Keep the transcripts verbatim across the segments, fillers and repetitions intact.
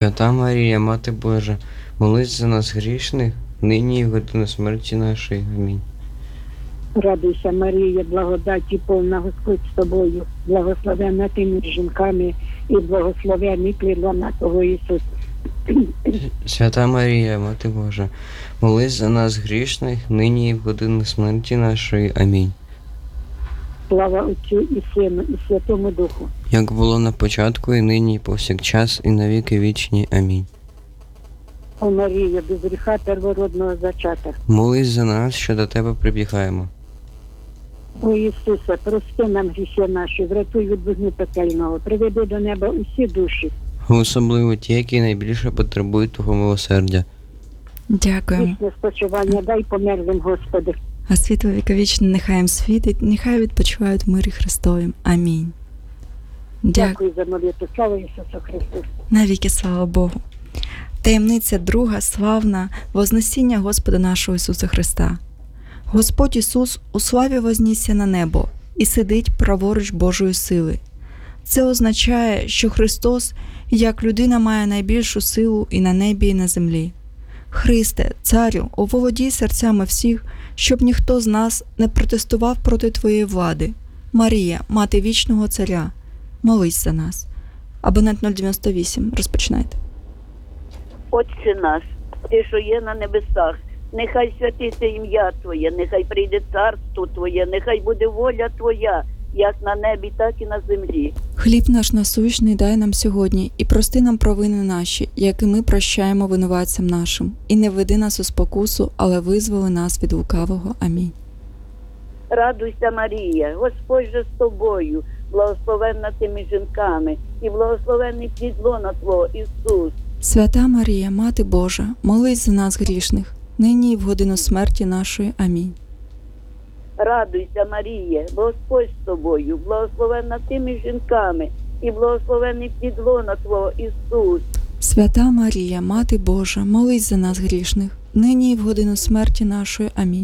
Свята Марія, Мати Божа, молись за нас грішних, нині і в годину смерті нашої. Амінь. Радуйся, Марія, благодаті повна, Господь з тобою, благословенна ти між жінками і благословенний плід лона Твого Ісус. Свята Марія, Мати Божа, молись за нас грішних, нині і в годину смерті нашої. Амінь. Слава Отцю і Сину, і Святому Духу. Як було на початку, і нині, і повсякчас, і навіки вічні. Амінь. О Марія, без гріха первородного зачата. Молись за нас, що до тебе прибігаємо. О Ісусе, прости нам гріхи наші, врятуй від вогню пекельного, приведи до неба усі душі. Особливо ті, які найбільше потребують Твого милосердя. Дякуємо. Вічне спочивання дай померлим, Господи. А світло віковічне нехай їм світить, нехай відпочивають в мирі Христовім. Амінь. Дякую. Дякую за молитву. Слава Ісусу Христу. Навіки слава Богу. Таємниця друга, славна, вознесіння Господа нашого Ісуса Христа. Господь Ісус у славі вознісся на небо і сидить праворуч Божої сили. Це означає, що Христос, як людина, має найбільшу силу і на небі, і на землі. Христе, Царю, оволодій серцями всіх, щоб ніхто з нас не протестував проти Твоєї влади. Марія, Мати вічного Царя, молись за нас. Абонент нуль дев'яносто вісім, розпочинайте. Отче наш, Ти, що є на небесах, нехай святиться ім'я Твоє, нехай прийде царство Твоє, нехай буде воля Твоя, як на небі, так і на землі. Хліб наш насущний дай нам сьогодні, і прости нам провини наші, як і ми прощаємо винуватцям нашим. І не веди нас у спокусу, але визволи нас від лукавого. Амінь. Радуйся, Марія, Господь же з тобою, благословенна ти між жінками, і благословенний плід лона Твого, Ісус. Свята Марія, Мати Божа, молись за нас грішних, нині і в годину смерті нашої. Амінь. Радуйся, Марія, Господь з тобою, благословенна ти між жінками, і благословенний плід лона Твого, Ісус. Свята Марія, Мати Божа, молись за нас грішних, нині і в годину смерті нашої. Амінь.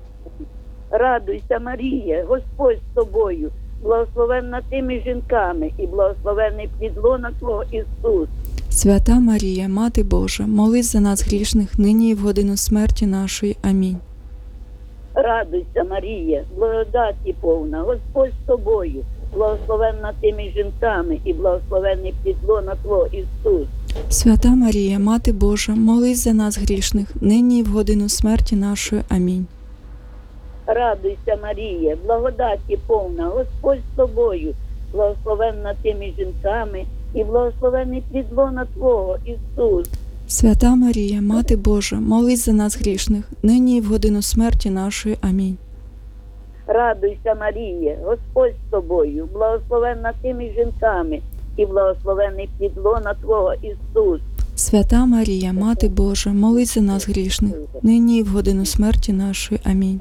Радуйся, Марія, Господь з тобою, благословенна ти між жінками, і благословенний плід лона Твого, Ісус. Свята Марія, Мати Божа, молись за нас грішних, нині і в годину смерті нашої. Амінь. Радуйся, Марія, благодаті повна, Господь з тобою, благословенна ти між жінками, і благословенний плід лона Твого, Ісус. Свята Марія, Мати Божа, молись за нас грішних, нині і в годину смерті нашої. Амінь. Радуйся, Марія, благодаті повна, Господь з тобою, благословенна ти між жінками, і благословенний плід лона Твого, Ісус. Свята Марія, Мати Божа, молись за нас грішних, нині і в годину смерті нашої. Амінь. Радуйся, Марія, Господь з тобою, благословенна ти між жінками, і благословенний плід лона Твого, Ісус. Свята Марія, Мати Божа, молись за нас грішних, нині і в годину смерті нашої. Амінь.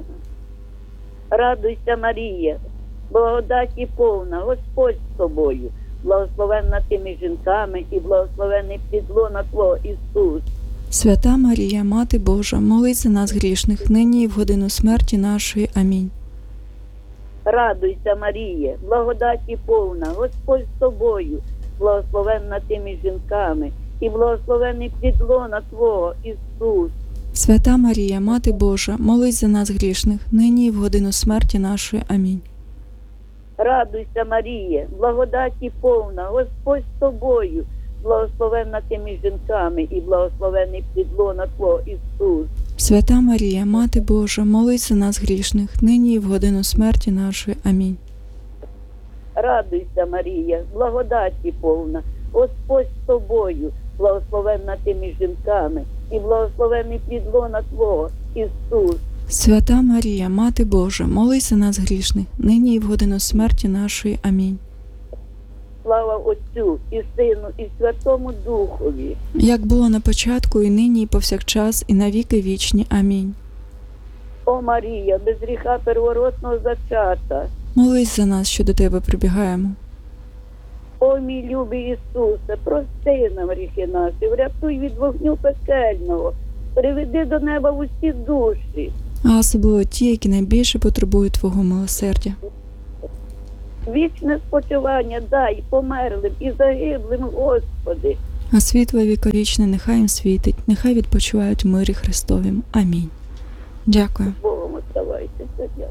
Радуйся, Марія, благодаті повна, Господь з тобою, благословенна ти між жінками, і благословенний плід лона Твого, Ісус. Свята Марія, Мати Божа, молись за нас грішних, нині і в годину смерті нашої. Амінь. Радуйся, Марія, благодаті повна, Господь з тобою, благословенна ти між жінками, і благословенний плід лона Твого, Ісус. Свята Марія, Мати Божа, молись за нас грішних, нині і в годину смерті нашої. Амінь. Радуйся, Марія, благодаті повна, Господь з тобою, благословенна ти між жінками, і благословенний плід лона Твого, Ісус. Свята Марія, Мати Божа, молись за нас грішних, нині і в годину смерті нашої. Амінь. Радуйся, Марія, благодаті повна, Господь з тобою, благословенна ти між жінками, і благословенний плід лона Твого, Ісус. Свята Марія, Мати Божа, молись за нас грішних, нині і в годину смерті нашої. Амінь. Слава Отцю і Сину, і Святому Духові. Як було на початку, і нині, і повсякчас, і навіки вічні. Амінь. О Марія, без гріха первородного зачата. Молись за нас, що до тебе прибігаємо. О мій любий Ісусе, прости нам гріхи наші, врятуй від вогню пекельного, приведи до неба усі душі. А особливо ті, які найбільше потребують Твого милосердя. Вічне спочивання дай померлим і загиблим, Господи. А світло віковічне нехай їм світить, нехай відпочивають в мирі Христовім. Амінь. Дякую. Богом оставайтеся. Дякую.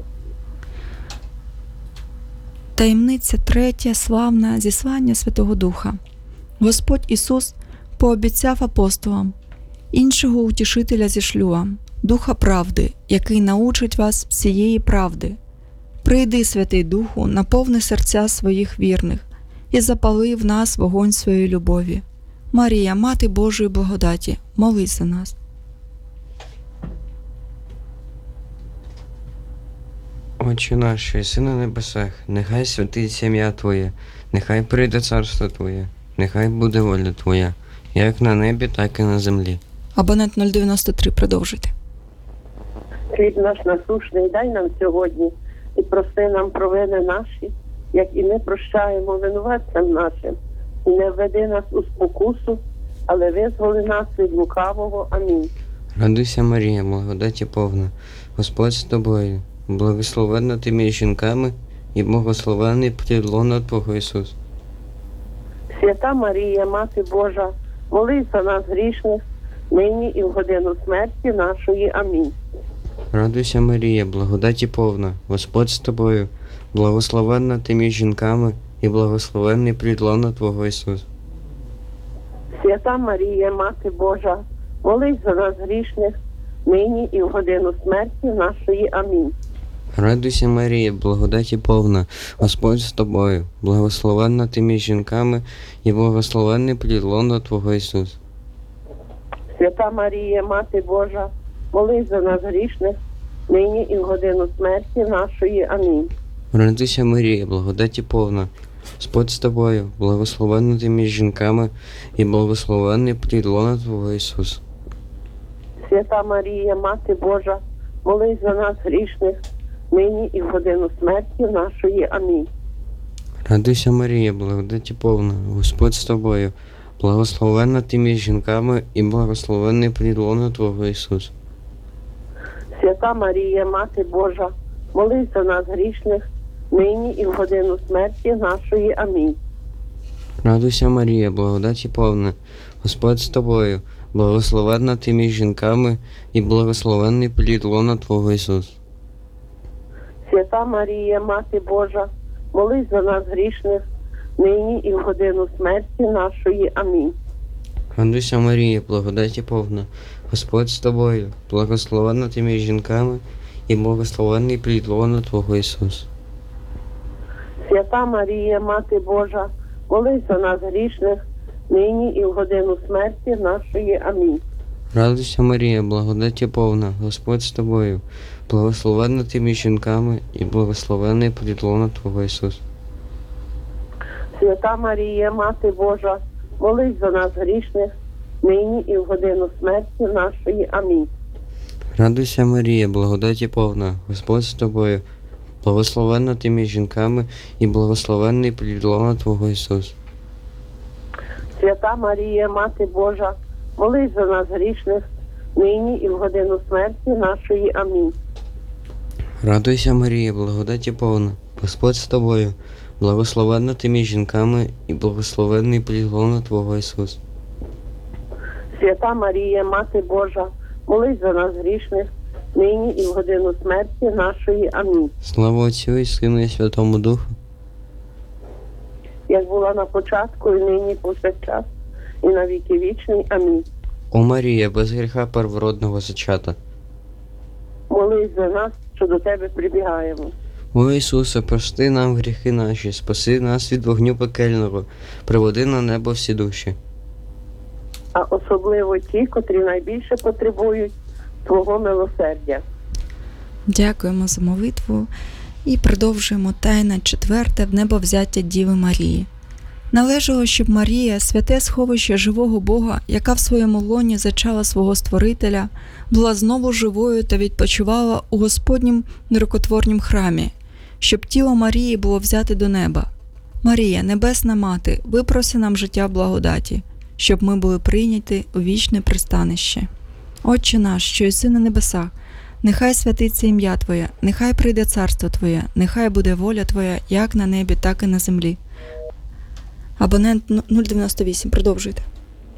Таємниця третя, славна, зіслання Святого Духа. Господь Ісус пообіцяв апостолам: іншого утішителя зішлю вам, Духа правди, який научить вас всієї правди. Прийди, Святий Духу, наповни серця своїх вірних і запали в нас вогонь своєї любові. Марія, Мати Божої благодаті, молись за нас. Отче наш, що єси на небесах, нехай святиться ім'я Твоє, нехай прийде царство Твоє, нехай буде воля Твоя, як на небі, так і на землі. Абонент нуль дев'яносто три, продовжуйте. Хліб наш насущний дай нам сьогодні, і прости нам провини наші, як і ми прощаємо винуватцям нашим. І не введи нас у спокусу, але визволи нас від лукавого. Амінь. Радуйся, Марія, благодаті повна, Господь з тобою, благословенна ти між жінками, і благословений плід лона Твого Ісус. Свята Марія, Мати Божа, молись за нас грішних, нині і в годину смерті нашої. Амінь. Радуйся, Марія, благодаті повна, Господь з тобою, благословенна ти між жінками, і благословенний плід лона Твого Ісус. Свята Марія, Мати Божа, молись за нас грішних, нині і в годину смерті нашої. Амінь. Радуйся, Марія, благодаті повна, Господь з тобою, благословенна ти між жінками, і благословенний плід лона Твого Ісус. Свята Марія, Мати Божа, молись за нас грішних, нині і в годину смерті нашої. Амінь. Радуйся, Марія, благодаті повна, Господь з тобою, благословенна ти між жінками, і благословенний плід лона Твого Ісус. Свята Марія, Мати Божа, молись за нас грішних, нині і в годину смерті нашої. Амінь. Радуйся, Марія, благодаті повна, Господь з тобою, благословенна ти між жінками, і благословенний плід лона Твого Ісус. Свята Марія, Мати Божа, молись за нас грішних, нині і в годину смерті нашої. Амінь. Радуйся, Марія, благодаті повна, Господь з тобою, благословенна ти між жінками, і благословенний плід лона Твого Ісус. Свята Марія, Мати Божа, молись за нас грішних, нині і в годину смерті нашої. Амінь. Радуйся, Марія, благодаті повна, Господь з тобою, благословенна ти між жінками, і благословенний плід лона Твого Ісус. Свята Марія, Мати Божа, молись за нас грішних, нині і в годину смерті нашої. Амінь. Радуйся, Марія, благодаті повна, Господь з тобою, благословенна ти між жінками, і благословенний плід лона Твого Ісус. Свята Марія, Мати Божа, молись за нас грішних, нині і в годину смерті нашої. Амінь. Радуйся, Марія, благодаті повна, Господь з тобою, благословенна ти між жінками, і благословенний плід лона Твого Ісус. Свята Марія, Мати Божа, молись за нас грішних, нині і в годину смерті нашої. Амінь. Радуйся, Марія, благодаті повна, Господь з тобою, благословенна ти між жінками, і благословенний плід лона Твого Ісус. Свята Марія, Мати Божа, молись за нас грішних, нині і в годину смерті нашої. Амінь. Слава Отцю і Сину і Святому Духу. Як була на початку, і нині повсякчас, і на віки вічний. Амінь. О Марія, без гріха первородного зачата. Молись за нас, що до Тебе прибігаємо. О Ісусе, прости нам гріхи наші, спаси нас від вогню пекельного, приведи на небо всі душі. А особливо ті, котрі найбільше потребують Твого милосердя. Дякуємо за молитву і продовжуємо тайна четверте в небовзяття Діви Марії. Належало, щоб Марія, святе сховище живого Бога, яка в своєму лоні зачала свого Створителя, була знову живою та відпочивала у Господнім нерукотворнім храмі, щоб тіло Марії було взяте до неба. Марія, Небесна Мати, випроси нам життя в благодаті, щоб ми були прийняті у вічне пристанище. Отче наш, що єси на небесах, нехай святиться ім'я Твоє, нехай прийде царство Твоє, нехай буде воля Твоя, як на небі, так і на землі. Абонент нуль дев'яносто вісім, продовжуйте.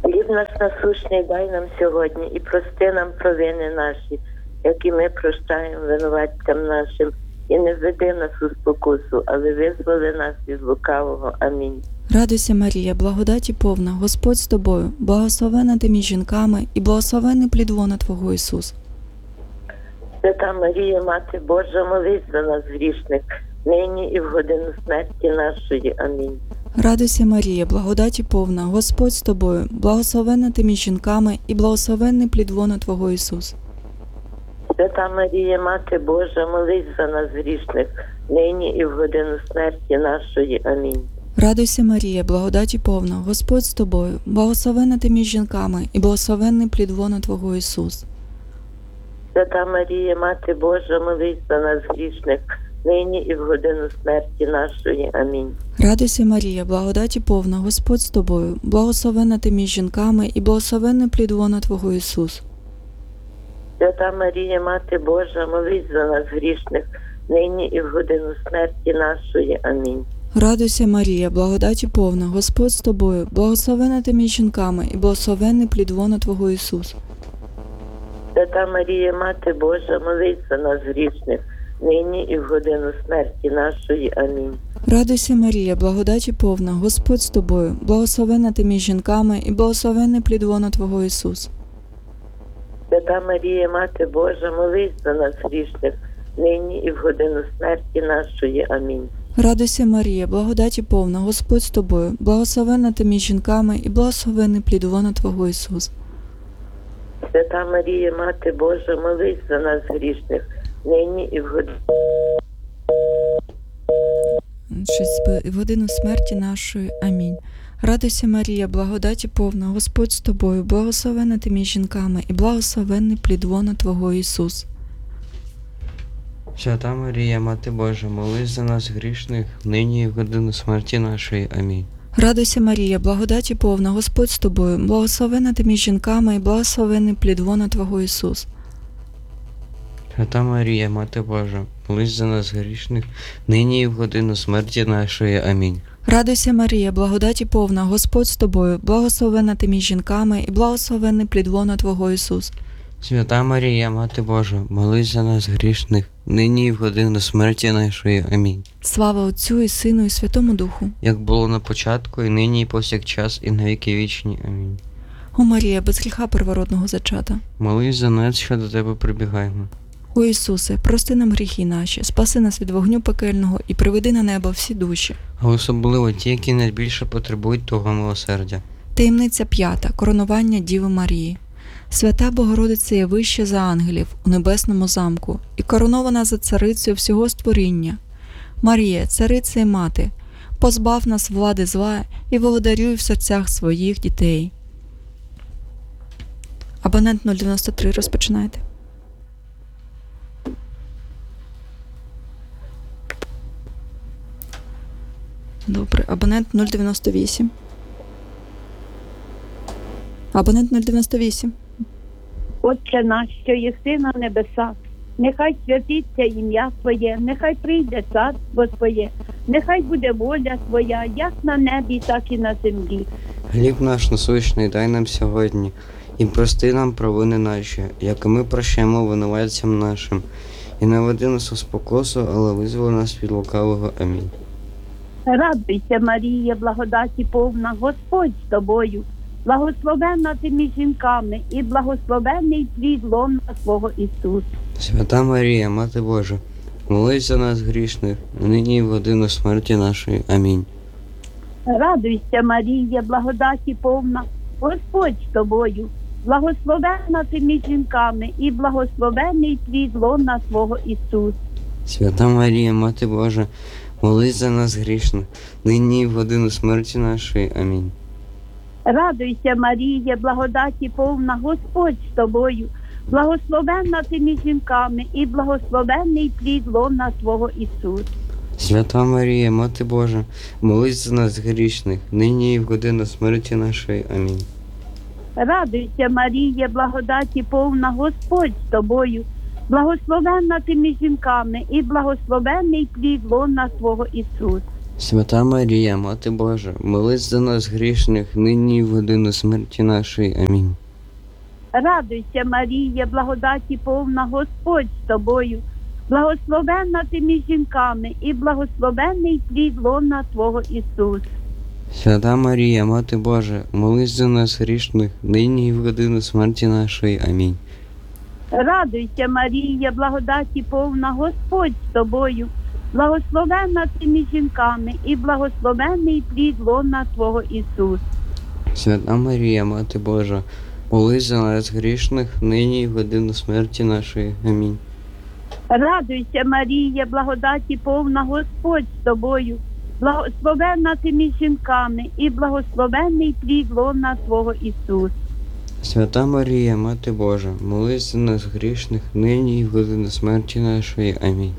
Хліб наш насущний дай нам сьогодні і прости нам провини наші, як і ми прощаємо винуватцям нашим. І не введи нас у спокусу, але визволи нас від лукавого. Амінь. Радуйся, Марія, благодаті повна, Господь з тобою, благословена ти між жінками, і благословений плід лона Твого Ісус. Свята Марія, Мати Божа, молись за нас грішних, нині і в годину смерті нашої. Амінь. Радуйся, Марія, благодаті повна, Господь з тобою, благословена ти між жінками, і благословений плід лона Твого Ісус. Свята Марія, Мати Божа, молись за нас грішних, нині і в годину смерті нашої. Амінь. Радуйся, Марія, благодаті повна, Господь з тобою, благословена ти між жінками, і благословений плід лона Твого Ісус. Свята Марія, Мати Божа, молись за нас грішних, нині і в годину смерті нашої. Амінь. Радуйся, Марія, благодаті повна, Господь з тобою, благословена ти між жінками, і благословений плід лона Твого Ісус. Свята Марія, Мати Божа, молись за нас грішних, нині і в годину смерті нашої. Амінь. Радуйся, Марія, благодаті повна, Господь з тобою, благословена ти між жінками, і благословений плід лона Твого Ісус. Свята Марія, Мати Божа, молись за нас грішних, нині і в годину смерті нашої. Амінь. Радуйся, Марія, благодаті повна, Господь з тобою, благословена ти між жінками, і благословений плід лона Твого Ісус. Свята Марія, Мати Божа, молись за нас грішних, нині і в годину смерті нашої. Амінь. Радуйся, Марія, благодаті повна, Господь з тобою, благословена ти між жінками, і благословений плід лона Твого Ісус. Свята Марія, Мати Божа, молись за нас грішних, нині і в годину. Щось в годину смерті нашої. Амінь. Радуйся, Марія, благодаті повна, Господь з тобою, благословена ти між жінками, і благословений плід лона Твого Ісус. Свята Марія, Мати Божа, молись за нас грішних, нині і в годину смерті нашої. Амінь. Радуйся, Марія, благодаті повна, Господь з тобою, благословена ти між жінками, і благословений плід лона Твого Ісус. Свята Марія, Мати Божа, молись за нас грішних, нині і в годину смерті нашої. Амінь. Радуйся, Марія, благодаті повна, Господь з тобою, благословена ти між жінками, і благословений плід лона Твого Ісус. Свята Марія, Мати Божа, молись за нас грішних, нині і в годину смерті нашої. Амінь. Слава Отцю і Сину, і Святому Духу. Як було на початку, і нині, і повсякчас, і на віки вічні. Амінь. О Марія, без гріха первородного зачата. Молись за нас, що до тебе прибігаємо. О Ісусе, прости нам гріхи наші, спаси нас від вогню пекельного і приведи на небо всі душі. А особливо ті, які найбільше потребують Твого милосердя. Таємниця п'ята. Коронування Діви Марії. Свята Богородиця є вище за ангелів у небесному замку і коронована за царицею всього створіння. Марія, цариця і мати, позбав нас влади зла і володарюй в серцях своїх дітей. Абонент нуль дев'яносто три, розпочинайте. Добре, абонент нуль дев'яносто вісім. Абонент нуль дев'яносто вісім. Отче наш, що єси на небесах, нехай святиться ім'я Твоє, нехай прийде царство Твоє, нехай буде воля Твоя, як на небі, так і на землі. Хліб наш насущний дай нам сьогодні, і прости нам провини наші, як і ми прощаємо винуватцям нашим. І не веди нас у спокусу, але визволи нас від лукавого. Амінь. Радуйся, Марія, благодаті повна, Господь з тобою, благословенна ти між жінками, і благословенний плід лона Твого Ісус. Свята Марія, Мати Божа, молись за нас грішних, нині і в годину смерті нашої. Амінь. Радуйся, Марія, благодаті повна, Господь з тобою, благословенна ти між жінками, і благословенний плід лона Твого Ісус. Свята Марія, Мати Божа, молись за нас грішних, нині і в годину смерті нашої. Амінь. Радуйся, Марія, благодаті повна, Господь з тобою, благословенна ти між жінками, і благословенний плід лона Твого Ісус. Свята Марія, Мати Божа, молись за нас грішних, нині і в годину смерті нашої. Амінь. Радуйся, Марія, благодаті повна, Господь з тобою, благословенна ти між жінками, і благословенний плід лона Твого Ісус. Свята Марія, Мати Божа, молись за нас грішних, нині і в годину смерті нашої. Амінь. Радуйся, Марія, благодаті повна, Господь з тобою. Благословенна ти між жінками, і благословенний плід лона Твого Ісус. Свята Марія, Мати Божа, молись за нас грішних, нині і в годину смерті нашої. Амінь. Радуйся, Марія, благодаті повна, Господь з тобою. Благословенна ти між жінками, і благословенний плід лона Твого Ісус. Свята Марія, Мати Божа, молись за нас грішних, нині і в годину смерті нашої. Амінь. Радуйся, Марія, благодаті повна, Господь з тобою. Благословенна ти між жінками, і благословенний плід лона Твого Ісус. Свята Марія, Мати Божа, молись за нас грішних, нині і в годину смерті нашої. Амінь.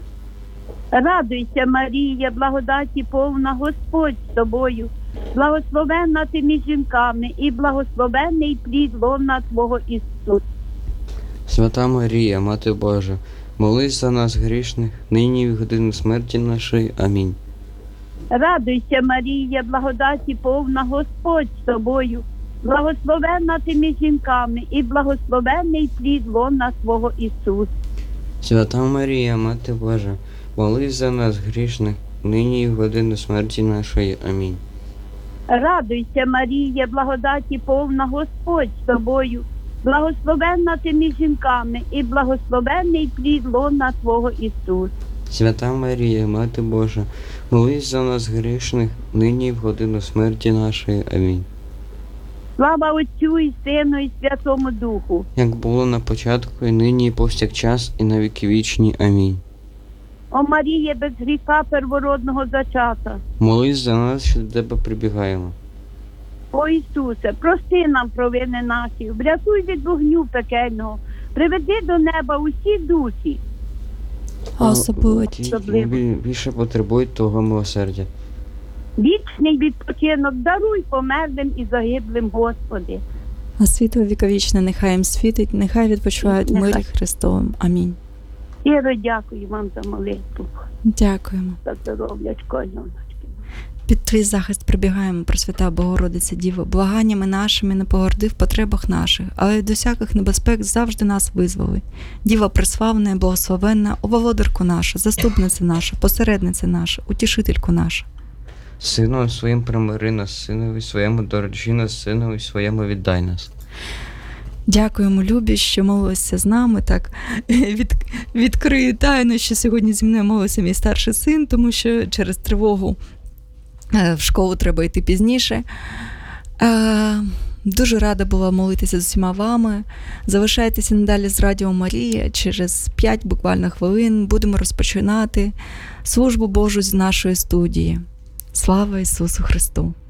Радуйся, Марія, благодаті повна, Господь з тобою. Благословенна ти між жінками, і благословенний плід лона Твого Ісус. Свята Марія, Мати Божа, молись за нас грішних, нині і в годину смерті нашої. Амінь. Радуйся, Марія, благодаті повна, Господь з тобою. Благословенна ти між жінками, і благословенний плід лона Твого Ісус. Свята Марія, Мати Божа, молись за нас грішних, нині і в годину смерті нашої. Амінь. Радуйся, Марія, благодаті повна, Господь з тобою. Благословенна ти між жінками, і благословенний плід лона Твого Ісус. Свята Марія, Мати Божа, молись за нас грішних, нині і в годину смерті нашої. Амінь. Слава Отцю і Сину і Святому Духу. Як було на початку, і нині, і повсякчас, і на віки вічні. Амінь. О Маріє, без гріха первородного зачата. Молись за нас, що до тебе прибігаємо. О Ісусе, прости нам провини наші, врятуй від вогню пекельного, приведи до неба усі душі. А особливо ті, ті, які більше потребують Твого милосердя. Вічний відпочинок даруй померлим і загиблим, Господи. а світло віковічне нехай їм світить, нехай відпочивають в мирі Нехай. Христовим. Амінь. Щиро дякую вам за молитву, Дякуємо. за здоров'ячко. Під твій захист прибігаємо, Пресвята Богородиця Діво, благаннями нашими не погорди в потребах наших, але й до всяких небезпек завжди нас визволи. Діва преславна і благословенна, оволодарку наша, заступниця наша, посередниця наша, утішительку наша. Сином своїм примири нас, синові своєму дорожі нас, синові своєму віддай нас. Дякуємо, любі, що молилися з нами. Так від, відкрию тайну, що сьогодні зі мною молився мій старший син, тому що через тривогу е, в школу треба йти пізніше. Е, дуже рада була молитися з усіма вами. Залишайтеся надалі з Радіо Марія. Через п'ять буквально хвилин будемо розпочинати службу Божу з нашої студії. Слава Ісусу Христу!